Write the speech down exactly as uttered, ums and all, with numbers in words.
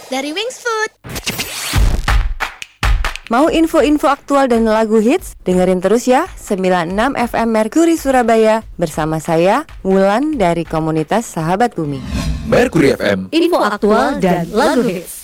dari Wings Food. Mau info-info aktual dan lagu hits? Dengerin terus ya sembilan puluh enam F M Mercury Surabaya bersama saya Wulan dari komunitas Sahabat Bumi. Mercury F M, info aktual dan lagu hits.